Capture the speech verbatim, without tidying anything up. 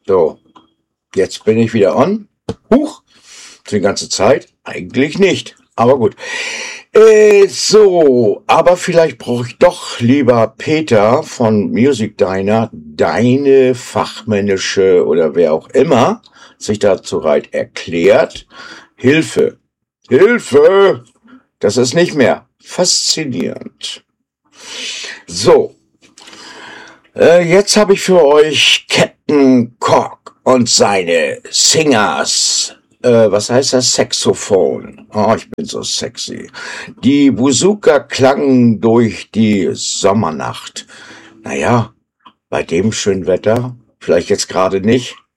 So, jetzt bin ich wieder on. Huch, die ganze Zeit? Eigentlich nicht. Aber gut. Äh, so, aber vielleicht brauche ich doch, lieber Peter von Music Diner, deine fachmännische oder wer auch immer sich dazu bereit erklärt. Hilfe. Hilfe! Das ist nicht mehr faszinierend. So, äh, jetzt habe ich für euch Captain Cork und seine Singers. Äh, was heißt das? Saxophon. Oh, ich bin so sexy. Die Buzuka klangen durch die Sommernacht. Naja, bei dem schönen Wetter, vielleicht jetzt gerade nicht,